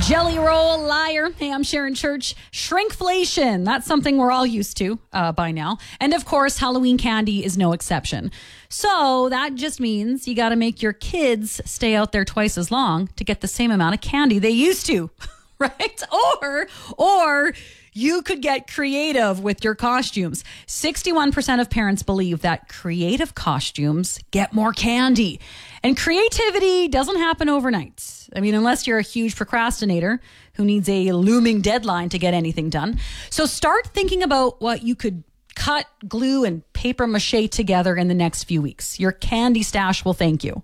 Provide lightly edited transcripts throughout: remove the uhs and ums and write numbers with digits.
Jelly roll, liar. Hey, I'm Sharon Church. Shrinkflation. That's something we're all used to by now. And of course, Halloween candy is no exception. So that just means you got to make your kids stay out there twice as long to get the same amount of candy they used to, right? Or you could get creative with your costumes. 61% of parents believe that creative costumes get more candy. And creativity doesn't happen overnight. I mean, unless you're a huge procrastinator who needs a looming deadline to get anything done. So start thinking about what you could cut, glue, and paper mache together in the next few weeks. Your candy stash will thank you.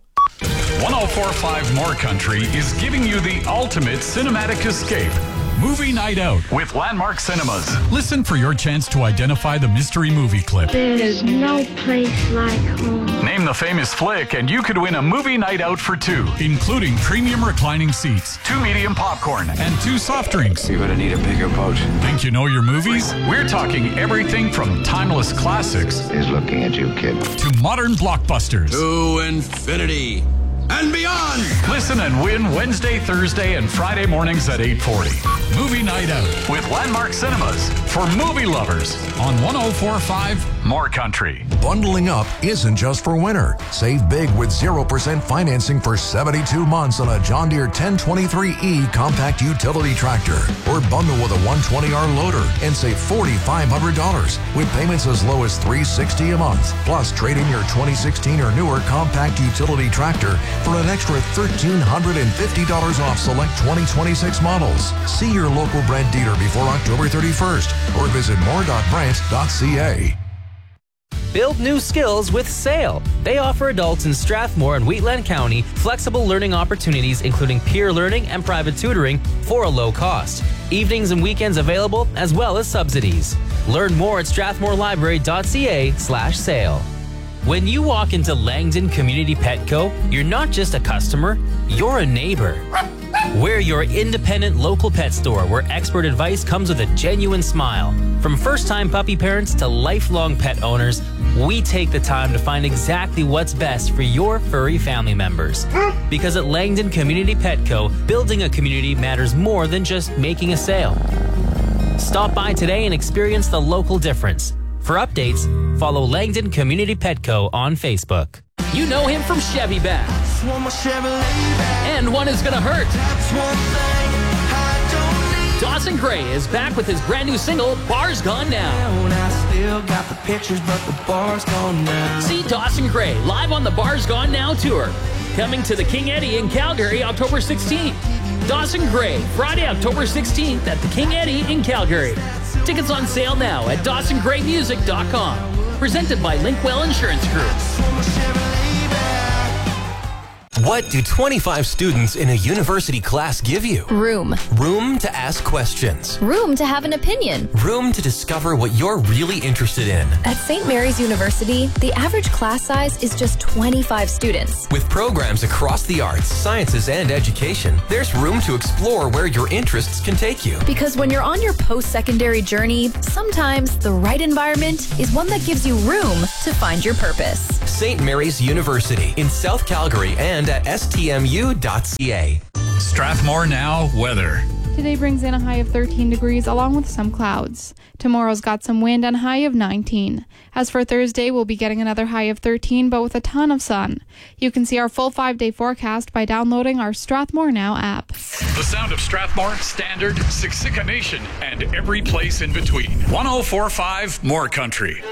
104.5 More Country is giving you the ultimate cinematic escape. Movie Night Out with Landmark Cinemas. Listen for your chance to identify the mystery movie clip. There's no place like home. Name the famous flick and you could win a movie night out for two, including premium reclining seats, 2 medium popcorn, and 2 soft drinks. You're gonna need a bigger boat. Think you know your movies? We're talking everything from timeless classics He's looking at you, kid. to modern blockbusters. To infinity and beyond. Listen and win Wednesday, Thursday, and Friday mornings at 8:40. Movie Night Out with Landmark Cinemas for movie lovers on 104.5 More Country. Bundling up isn't just for winter. Save big with 0% financing for 72 months on a John Deere 1023E compact utility tractor. Or bundle with a 120R loader and save $4,500 with payments as low as $360 a month. Plus, trade in your 2016 or newer compact utility tractor for an extra $1,350 off select 2026 models. See your local Brent dealer before October 31st or visit more.brent.ca. Build new skills with SAIL. They offer adults in Strathmore and Wheatland County flexible learning opportunities including peer learning and private tutoring for a low cost. Evenings and weekends available as well as subsidies. Learn more at strathmorelibrary.ca/SAIL. When you walk into Langdon Community Petco, you're not just a customer, you're a neighbor. We're your independent local pet store where expert advice comes with a genuine smile. From first-time puppy parents to lifelong pet owners, we take the time to find exactly what's best for your furry family members. Because at Langdon Community Petco, building a community matters more than just making a sale. Stop by today and experience the local difference. For updates, follow Langdon Community Petco on Facebook. You know him from Chevy Bags. And one is gonna hurt. Dawson Gray is back with his brand new single, Bar's Gone Now. See Dawson Gray live on the Bar's Gone Now tour. Coming to the King Eddie in Calgary, October 16th. Dawson Gray, Friday, October 16th at the King Eddie in Calgary. Tickets on sale now at DawsonGrayMusic.com. Presented by Linkwell Insurance Group. What do 25 students in a university class give you? Room. Room to ask questions. Room to have an opinion. Room to discover what you're really interested in. At St. Mary's University, the average class size is just 25 students. With programs across the arts, sciences, and education, there's room to explore where your interests can take you. Because when you're on your post-secondary journey, sometimes the right environment is one that gives you room to find your purpose. St. Mary's University in South Calgary and at stmu.ca. Strathmore Now weather. Today brings in a high of 13 degrees along with some clouds. Tomorrow's got some wind and high of 19. As for Thursday, we'll be getting another high of 13 but with a ton of sun. You can see our full 5-day forecast by downloading our Strathmore Now app. The sound of Strathmore, Standard, Siksika Nation, and every place in between. 104.5 More Country.